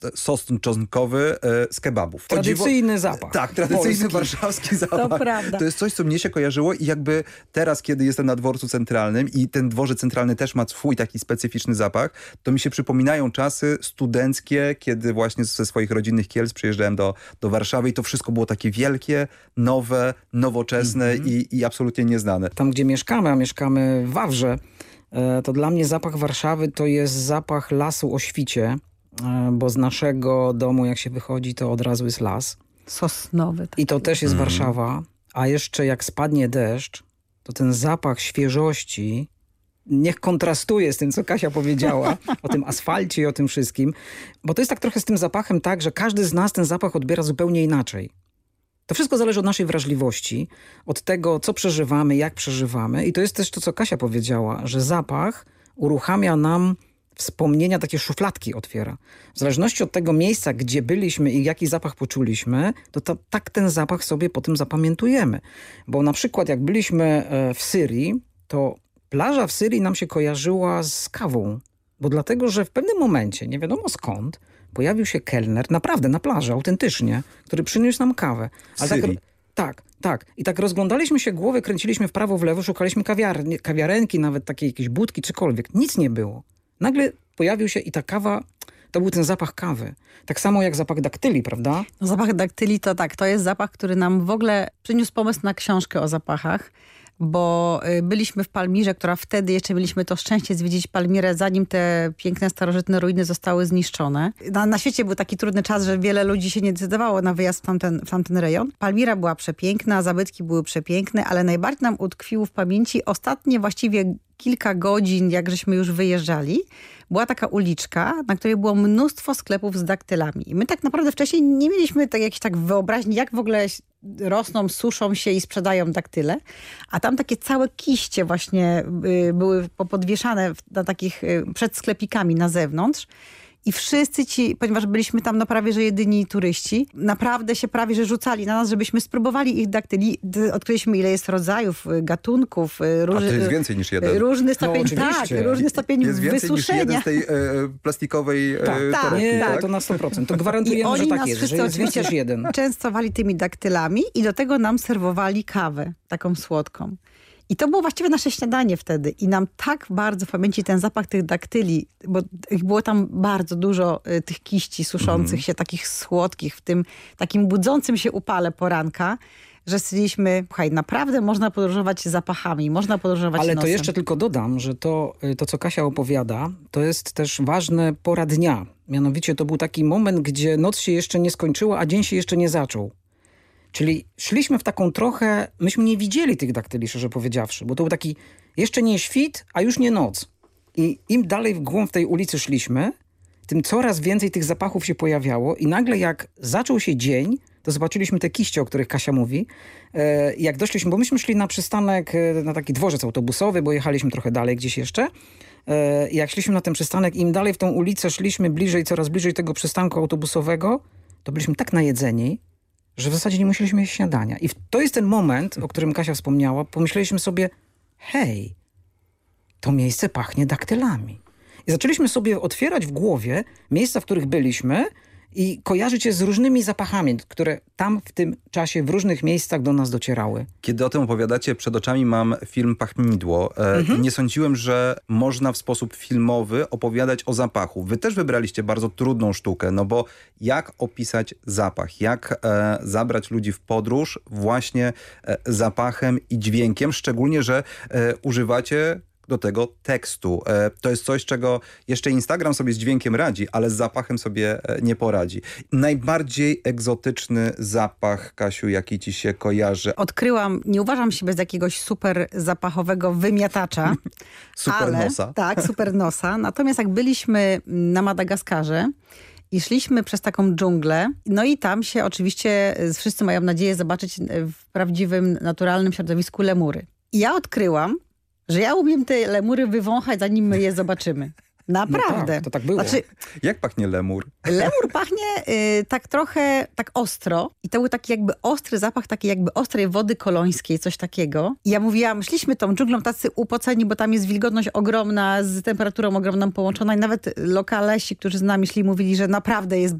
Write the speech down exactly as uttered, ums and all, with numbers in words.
sos czosnkowy z kebabów. Tradycyjny Dziwo... zapach. Tak, tradycyjny Polski. warszawski zapach. To prawda. To jest coś, co mnie się kojarzyło i jakby teraz, kiedy jestem na dworcu centralnym i ten dworzec centralny też ma swój taki specyficzny zapach, to mi się przypominają czasy studenckie, kiedy właśnie ze swoich rodzinnych Kielc przyjeżdżałem do, do Warszawy i to wszystko było takie wielkie, nowe, nowoczesne mm-hmm. i, i absolutnie nieznane. Tam, gdzie mieszkamy, a mieszkamy w Wawrze, to dla mnie zapach Warszawy to jest zapach lasu o świcie, bo z naszego domu, jak się wychodzi, to od razu jest las. Sosnowy. I to też jest mm. Warszawa. A jeszcze jak spadnie deszcz, to ten zapach świeżości niech kontrastuje z tym, co Kasia powiedziała o tym asfalcie i o tym wszystkim. Bo to jest tak trochę z tym zapachem tak, że każdy z nas ten zapach odbiera zupełnie inaczej. To wszystko zależy od naszej wrażliwości, od tego, co przeżywamy, jak przeżywamy. I to jest też to, co Kasia powiedziała, że zapach uruchamia nam wspomnienia, takie szufladki otwiera. W zależności od tego miejsca, gdzie byliśmy i jaki zapach poczuliśmy, to, to tak ten zapach sobie potem zapamiętujemy. Bo na przykład jak byliśmy w Syrii, to plaża w Syrii nam się kojarzyła z kawą. Bo dlatego, że w pewnym momencie, nie wiadomo skąd, pojawił się kelner, naprawdę na plaży, autentycznie, który przyniósł nam kawę. W Syrii? Tak, tak, tak. I tak rozglądaliśmy się głowy, kręciliśmy w prawo, w lewo, szukaliśmy kawiarni, kawiarenki, nawet takiej jakieś budki, cokolwiek. Nic nie było. Nagle pojawił się i ta kawa, to był ten zapach kawy. Tak samo jak zapach daktyli, prawda? No, zapach daktyli to tak, to jest zapach, który nam w ogóle przyniósł pomysł na książkę o zapachach, bo byliśmy w Palmirze, która wtedy jeszcze mieliśmy to szczęście zwiedzić Palmirę, zanim te piękne, starożytne ruiny zostały zniszczone. Na, na świecie był taki trudny czas, że wiele ludzi się nie decydowało na wyjazd w tamten, w tamten rejon. Palmira była przepiękna, zabytki były przepiękne, ale najbardziej nam utkwiło w pamięci ostatnie właściwie kilka godzin, jak żeśmy już wyjeżdżali, była taka uliczka, na której było mnóstwo sklepów z daktylami. I my tak naprawdę wcześniej nie mieliśmy tak jakiejś tak wyobraźni, jak w ogóle rosną, suszą się i sprzedają daktyle. A tam takie całe kiście właśnie y, były podwieszane na takich y, przed sklepikami na zewnątrz. I wszyscy ci, ponieważ byliśmy tam no prawie, że jedyni turyści, naprawdę się prawie, że rzucali na nas, żebyśmy spróbowali ich daktyli. Odkryliśmy, ile jest rodzajów, gatunków. Róż... A to jest więcej niż jeden. Różny stopień, no, tak, różny stopień jest więcej wysuszenia. Niż jeden z tej e, plastikowej e, tak, tak, torebki, nie, tak? to na sto procent. To gwarantujemy, że tak jest, że jest więcej niż jeden. Częstowali tymi daktylami i do tego nam serwowali kawę, taką słodką. I to było właściwie nasze śniadanie wtedy. I nam tak bardzo w pamięci ten zapach tych daktyli, bo było tam bardzo dużo y, tych kiści suszących mm. się, takich słodkich, w tym takim budzącym się upale poranka, że stwierdziliśmy, słuchaj, naprawdę można podróżować zapachami, można podróżować Ale nosem. to jeszcze tylko dodam, że to, to, co Kasia opowiada, to jest też ważne pora dnia. Mianowicie to był taki moment, gdzie noc się jeszcze nie skończyła, a dzień się jeszcze nie zaczął. Czyli szliśmy w taką trochę, myśmy nie widzieli tych daktyli, szczerze powiedziawszy, bo to był taki jeszcze nie świt, a już nie noc. I im dalej w głąb tej ulicy szliśmy, tym coraz więcej tych zapachów się pojawiało i nagle jak zaczął się dzień, to zobaczyliśmy te kiście, o których Kasia mówi. E, jak doszliśmy, bo myśmy szli na przystanek, na taki dworzec autobusowy, bo jechaliśmy trochę dalej gdzieś jeszcze. E, jak szliśmy na ten przystanek, im dalej w tą ulicę szliśmy bliżej, coraz bliżej tego przystanku autobusowego, to byliśmy tak najedzeni, że w zasadzie nie musieliśmy jeść śniadania. I to jest ten moment, o którym Kasia wspomniała. Pomyśleliśmy sobie, hej, to miejsce pachnie daktylami. I zaczęliśmy sobie otwierać w głowie miejsca, w których byliśmy i kojarzyć je z różnymi zapachami, które tam w tym czasie w różnych miejscach do nas docierały. Kiedy o tym opowiadacie, przed oczami mam film Pachnidło. E, mhm. I nie sądziłem, że można w sposób filmowy opowiadać o zapachu. Wy też wybraliście bardzo trudną sztukę, no bo jak opisać zapach? Jak e, zabrać ludzi w podróż właśnie e, zapachem i dźwiękiem? Szczególnie, że e, używacie do tego tekstu. E, to jest coś, czego jeszcze Instagram sobie z dźwiękiem radzi, ale z zapachem sobie e, nie poradzi. Najbardziej egzotyczny zapach, Kasiu, jaki ci się kojarzy? Odkryłam, nie uważam siebie za jakiegoś super zapachowego wymiatacza. Super ale, nosa. Tak, super nosa. Natomiast jak byliśmy na Madagaskarze i szliśmy przez taką dżunglę, no i tam się oczywiście wszyscy mają nadzieję zobaczyć w prawdziwym, naturalnym środowisku lemury. I ja odkryłam, że ja umiem te lemury wywąchać, zanim my je zobaczymy. Naprawdę. No tak, to tak było. Znaczy, Jak pachnie lemur? lemur pachnie y, tak trochę, tak ostro i to był taki jakby ostry zapach, takiej jakby ostrej wody kolońskiej, coś takiego. I ja mówiłam, szliśmy tą dżunglą tacy upoceni, bo tam jest wilgotność ogromna, z temperaturą ogromną połączona i nawet lokalesi, którzy z nami szli, mówili, że naprawdę jest